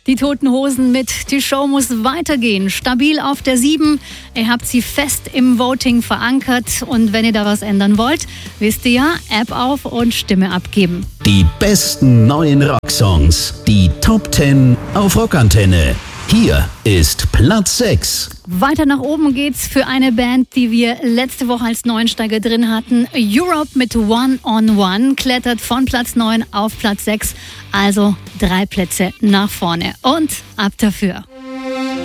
Die Toten Hosen mit Die Show muss weitergehen. Stabil auf der 7. Ihr habt sie fest im Voting verankert. Und wenn ihr da was ändern wollt, wisst ihr ja, App auf und Stimme abgeben. Die besten neuen Rocksongs. Die Top 10 auf Rockantenne. Hier ist Platz 6. Weiter nach oben geht's für eine Band, die wir letzte Woche als Neuensteiger drin hatten. Europe mit One on One klettert von Platz 9 auf Platz 6. Also 3 Plätze nach vorne. Und ab dafür.